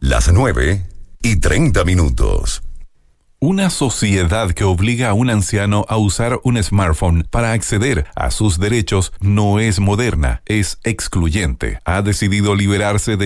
Las 9:30. Una sociedad que obliga a un anciano a usar un smartphone para acceder a sus derechos no es moderna, es excluyente. Ha decidido liberarse de